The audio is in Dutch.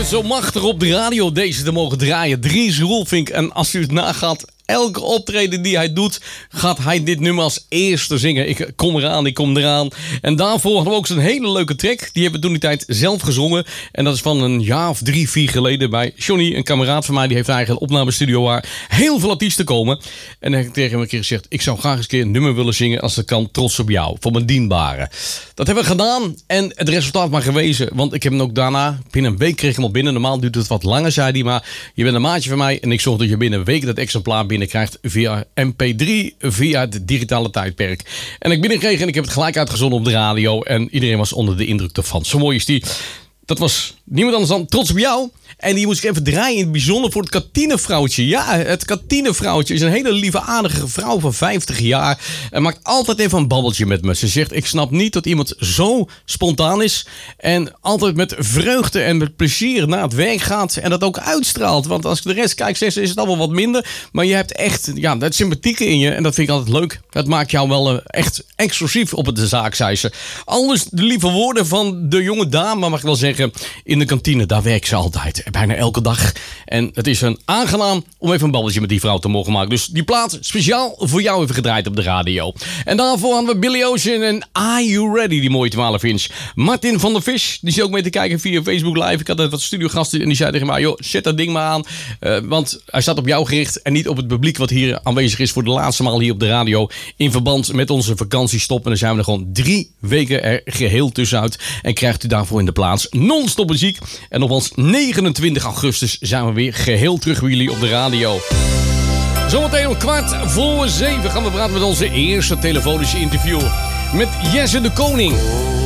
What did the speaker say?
het zo machtig op de radio deze te mogen draaien. Dries Roelvink. En als u het nagaat, elke optreden die hij doet, gaat hij dit nummer als eerste zingen. Ik kom eraan. En daarvoor hadden we ook zo'n hele leuke track. Die hebben we toen die tijd zelf gezongen. En dat is van een jaar of 3, 4 geleden bij Johnny, een kameraad van mij. Die heeft eigenlijk een opnamestudio waar heel veel artiesten komen. En dan heb ik tegen hem een keer gezegd, ik zou graag eens een keer een nummer willen zingen als dat kan, Trots op jou, voor mijn dienbare. Dat hebben we gedaan en het resultaat maar gewezen. Want ik heb hem ook daarna, binnen een week kreeg ik hem al binnen. Normaal duurt het wat langer, zei hij. Maar je bent een maatje van mij en ik zorg dat je binnen een week dat exemplaar binnenkrijgt via MP3, via het digitale tijdperk. En ik binnenkreeg en ik heb het gelijk uitgezonden op de radio. En iedereen was onder de indruk ervan. Zo mooi is die. Dat was niemand anders dan Trots op jou. En die moest ik even draaien in het bijzonder voor het Katinevrouwtje. Ja, het Katinevrouwtje is een hele lieve aardige vrouw van 50 jaar. En maakt altijd even een babbeltje met me. Ze zegt, ik snap niet dat iemand zo spontaan is. En altijd met vreugde en met plezier naar het werk gaat. En dat ook uitstraalt. Want als ik de rest kijk, zegt ze, is het allemaal wat minder. Maar je hebt echt dat sympathieke in je. En dat vind ik altijd leuk. Dat maakt jou wel echt exclusief op de zaak, zei ze. Anders de lieve woorden van de jonge dame, mag ik wel zeggen. In de kantine, daar werkt ze altijd. Bijna elke dag. En het is een aangenaam om even een babbeltje met die vrouw te mogen maken. Dus die plaat speciaal voor jou even gedraaid op de radio. En daarvoor hadden we Billy Ocean en Are You Ready, die mooie 12-inch. Martin van der Vis, die zit ook mee te kijken via Facebook Live. Ik had net wat studiogasten en die zeiden tegen mij, joh, zet dat ding maar aan. Want hij staat op jou gericht en niet op het publiek wat hier aanwezig is voor de laatste maal hier op de radio. In verband met onze vakantiestop. En dan zijn we er gewoon 3 weken er geheel tussenuit. En krijgt u daarvoor in de plaats non-stop muziek. En nogmaals 29 augustus zijn we weer geheel terug bij jullie op de radio. Zometeen om 6:15 gaan we praten met onze eerste telefonische interview met Jesse de Koning.